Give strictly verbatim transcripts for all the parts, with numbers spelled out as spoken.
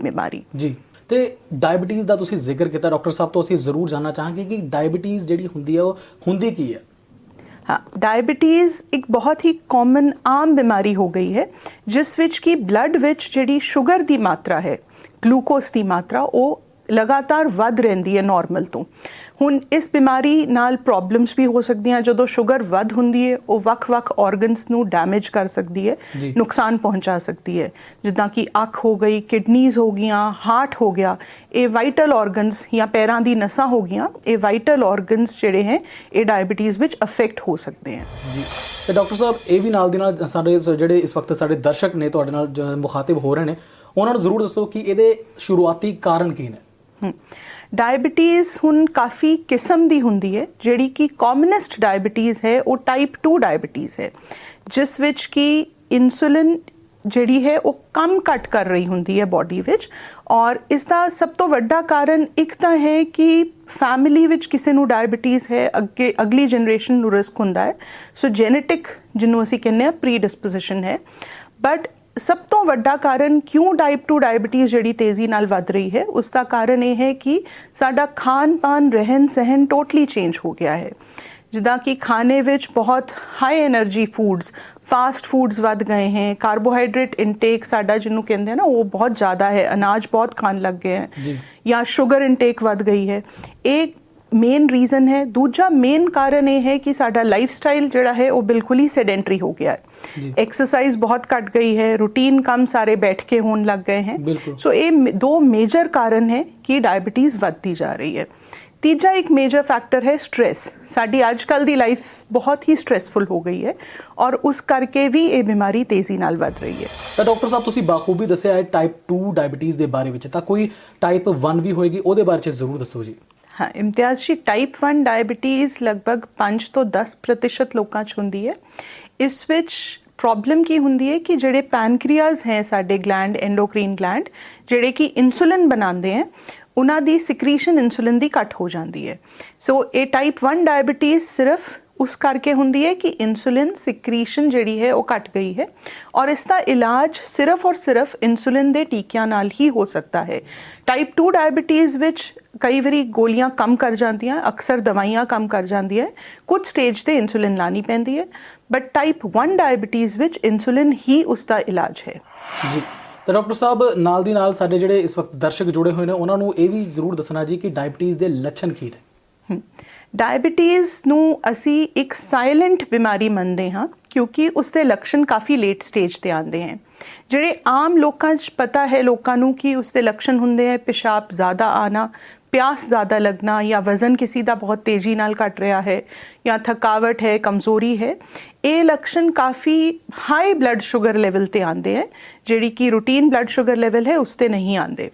बीमारी जी। तो डायबिटीज़ का तुसीं जिक्र किया, डॉक्टर साहब तो असीं जरूर जानना चाहांगे कि डायबिटीज़ जिहड़ी हुंदी है वो हुंदी की है? हाँ, डायबिटीज़ एक बहुत ही कॉमन आम बीमारी हो गई है जिस विच कि ब्लड विच जिहड़ी शुगर की मात्रा है, ग्लूकोज की मात्रा वो लगातार वध रहिंदी है नॉर्मल तो। हुण इस बीमारी नाल प्रॉब्लम्स भी हो सकदियां, जदों शुगर वध हुंदी है वो वख-वख ऑर्गनस नूं डैमेज कर सकती है, नुकसान पहुंचा सकती है, जिद्दां कि अख हो गई, किडनीज़ हो गईयां, हार्ट हो गया, ये वाइटल ऑर्गनस या पैरां दी नसां हो गईयां, ये वाइटल ऑर्गनस जिहड़े हैं ये डायबिटीज़ विच अफेक्ट हो सकते हैं जी। तो डॉक्टर साहब ये भी नाल दी नाल साडे जिहड़े इस वक्त साडे दर्शक ने तुहाडे नाल मुखातिब हो रहे हैं, उन्हां नूं जरूर दसो कि इहदे शुरुआती कारण की ने? डायबिटीज़ हुण काफ़ी किस्म दी हुंदी है, जिहड़ी कि कॉमनेस्ट डायबिटीज़ है वो टाइप टू डायबिटीज़ है, जिस विच कि इंसुलिन जिहड़ी है वो कम घट कर रही हुंदी है बॉडी विच। और इसका सब तो वड्डा कारण एक तो है कि फैमिली विच किसी नूं डायबिटीज़ है, अगे अगली जनरेशन नूं रिस्क हुंदा है, सो जेनेटिक जिन्हों असीं कहने प्री डिस्पोजिशन है। बट सब तो वड्डा कारण क्यों टाइप टू डायबिटीज़ जिहड़ी तेज़ी नाल वध रही है, उसका कारण ये है कि साडा खान पान रहन सहन टोटली चेंज हो गया है। जिद्दां कि खाने विच बहुत high energy foods, fast foods वध गए हैं, कार्बोहाइड्रेट इनटेक साडा जिन्हों कहते हैं ना वो बहुत ज़्यादा है, अनाज बहुत खान लग गए हैं, या शुगर इनटेक वध गई है, एक मेन रीज़न है। दूजा मेन कारण ये है कि साडा लाइफ स्टाइल जिहड़ा है वो बिल्कुल ही सेडेंटरी हो गया है, एक्सरसाइज बहुत घट गई है, रूटीन काम सारे बैठ के होने लग गए हैं। सो ये दो मेजर कारण है कि डायबिटीज़ बढ़ती जा रही है। तीजा एक मेजर फैक्टर है स्ट्रेस। साडी आजकल दी लाइफ बहुत ही स्ट्रेसफुल हो गई है और उस करके भी ये बीमारी तेज़ी नाल वध रही है। तो डॉक्टर साहब तुसीं बाखूबी दस्सिया है टाइप टू डायबिटीज़ के बारे में, तो कोई टाइप वन भी होएगी उहदे बारे में जरूर दसो जी। हाँ, इम्तियाज़ जी, टाइप वन डायबिटीज़ लगभग पाँच तो दस प्रतिशत लोगों च हुंदी है। इस विच प्रॉब्लम की हुंदी है कि जिहड़े पैनक्रियाज हैं साडे ग्लैंड, एंडोक्रीन ग्लैंड, जिहड़े कि इंसुलिन बनाते हैं, उन्हां दी सिक्रीशन इंसुलिन दी घट हो जाती है। सो ये टाइप वन डायबिटीज़ सिर्फ उस करके हुंदी है कि इंसुलिन सिक्रीशन जिहड़ी है वो घट गई है, और इसका इलाज सिर्फ और सिर्फ इंसुलिन दे टीकियां नाल ही हो सकता है। टाइप टू डायबिटीज़ विच कई बारी गोलियां कम कर जांदियां, अक्सर दवाइयां कम कर जांदियां, कुछ स्टेज ते इंसुलिन लानी पैंदी है, but type one diabetes which insulin ही उसका इलाज है जी। तो डॉक्टर साहब नाल दी नाल साडे जिहड़े इस वक्त दर्शक जुड़े हुए हैं उन्हां नूं ये भी जरूर दसना जी कि डायबिटीज़ के लक्षण की ने? डायबिटीज़ नूं असी एक साइलेंट बीमारी मनते हाँ, क्योंकि उसके लक्षण काफ़ी लेट स्टेज ते आते हैं। जिहड़े आम लोकां च पता है लोकां नूं कि उसके लक्षण हुंदे हैं पेशाब ज़्यादा आना, प्यास ज़्यादा लगना, या वज़न किसी का बहुत तेज़ी नाल घट रहा है, या थकावट है, कमज़ोरी है। ये लक्षण काफ़ी हाई ब्लड शुगर लेवल ते आते हैं, जिहड़ी कि रूटीन ब्लड शुगर लेवल है उसते नहीं आते।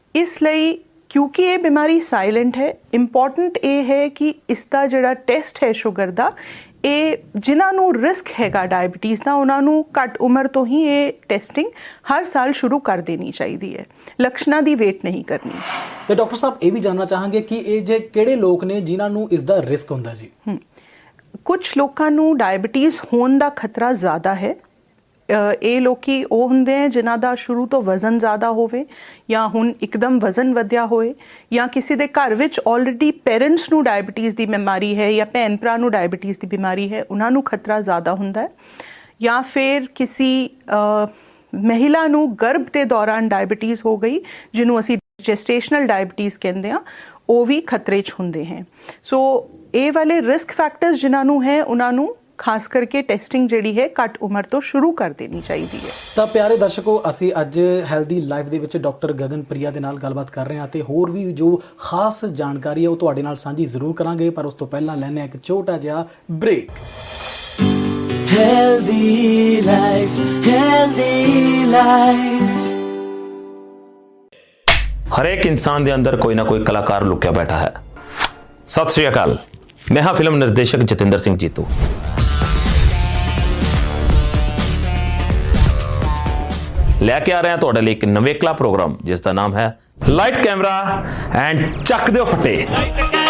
इसलिए क्योंकि ये बीमारी साइलेंट है, इंपॉर्टेंट ये है कि इसका जिहड़ा टेस्ट है शुगर का, ये जिन्हां नूं रिस्क हैगा डायबिटीज़ का उन्हां नूं घट उम्र तो ही ये टेस्टिंग हर साल शुरू कर देनी चाहिए है, लक्षणों की वेट नहीं करनी। तो डॉक्टर साहब ये भी जानना चाहांगे कि ये जे किहड़े लोग ने जिन्हां नूं इसका रिस्क हुंदा जी? कुछ लोगों नूं डायबिटीज़ होने का खतरा ज़्यादा है। ये लोग वो होंगे हैं जिन्हों का शुरू तो वज़न ज़्यादा होवे, या हुण एकदम वज़न वधिया होए, या किसी दे घर विच ऑलरेडी पेरेंट्स नूं डायबिटीज़ की बीमारी है, या भैन भरा नूं डायबिटीज़ की बीमारी है, उन्हां नूं खतरा ज़्यादा हुंदा है। या फिर किसी आ, महिला नूं गर्भ के दौरान डायबिटीज़ हो गई, जिन्हों असी जेस्टेशनल डायबिटीज़ कहते हैं, वो भी खतरे च हुंदे हैं। सो ये वाले रिस्क फैक्टर्स जिन्हों है उन्होंने खास करके टेस्टिंग जिहड़ी है घट उम्र तो शुरू कर देनी चाहिए है। तो प्यारे दर्शकों, असी अज हैल्दी लाइफ दे विच डॉक्टर गगन प्रिया दे नाल गलबात कर रहे हैं, तो होर भी जो खास जानकारी है वो तुहाडे नाल साझी जरूर करांगे, पर उस तो पहला लैने एक छोटा जिहा break. Healthy life, healthy life. हर एक इंसान के अंदर कोई ना कोई कलाकार लुकिया बैठा है। सत श्री अकाल, मैं हाँ फिल्म निर्देशक जतिंदर सिंह जीतू। लैके आ रहे हैं तुहाडे लई एक नवेकला प्रोग्राम जिसका नाम है लाइट कैमरा एंड चक दिओ फटे।